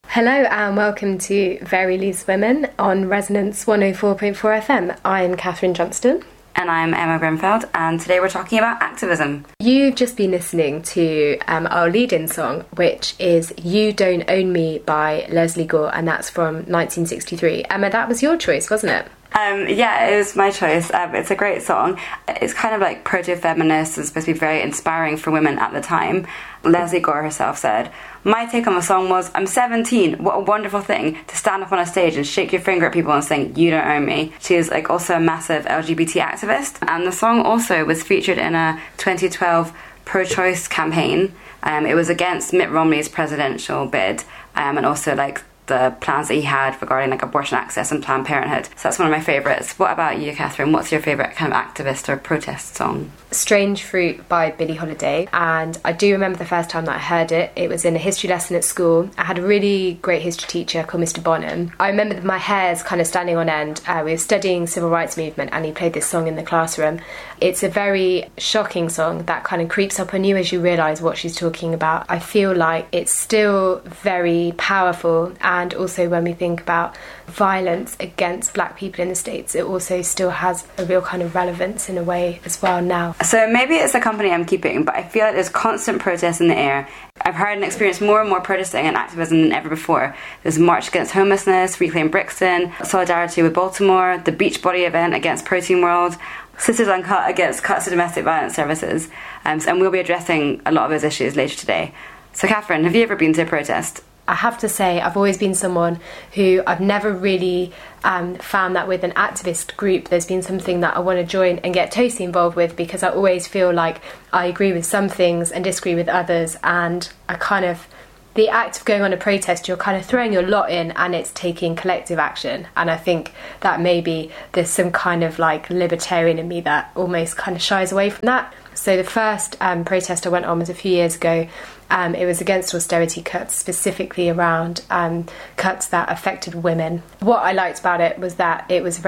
Hello and welcome to Very Loose Women on Resonance 104.4 FM. I'm Catherine Johnston. And I'm Emma Grimfeld, and today we're talking about activism. You've just been listening to our lead-in song, which is You Don't Own Me by Lesley Gore, and that's from 1963. Emma, that was your choice, wasn't it? Yeah, it was my choice. It's a great song. It's kind of like proto-feminist and supposed to be very inspiring for women at the time. Lesley Gore herself said, "My take on the song was, I'm 17, what a wonderful thing to stand up on a stage and shake your finger at people and sing, you don't own me." She is also a massive LGBT activist, and the song also was featured in a 2012 pro-choice campaign. It was against Mitt Romney's presidential bid, and also the plans that he had regarding abortion access and Planned Parenthood. So that's one of my favourites. What about you, Catherine? What's your favourite kind of activist or protest song? Strange Fruit by Billie Holiday, and I do remember the first time that I heard it. It was in a history lesson at school. I had a really great history teacher called Mr. Bonham. I remember that my hair's kind of standing on end. We were studying civil rights movement and he played this song in the classroom. It's a very shocking song that kind of creeps up on you as you realise what she's talking about. I feel like it's still very powerful, and also when we think about violence against black people in the States, it also still has a real kind of relevance in a way as well now. So maybe it's the company I'm keeping, but I feel like there's constant protest in the air. I've heard and experienced more and more protesting and activism than ever before. There's March Against Homelessness, Reclaim Brixton, Solidarity with Baltimore, the Beachbody event against Protein World, Sisters Uncut against cuts to domestic violence services, and we'll be addressing a lot of those issues later today. So Catherine, have you ever been to a protest? I have to say, I've always been someone who I've never really found that with an activist group there's been something that I want to join and get totally involved with, because I always feel like I agree with some things and disagree with others, and the act of going on a protest, you're kind of throwing your lot in and it's taking collective action. And I think that maybe there's some kind of libertarian in me that almost kind of shies away from that. So the first protest I went on was a few years ago. It was against austerity cuts, specifically around cuts that affected women. What I liked about it was that it was a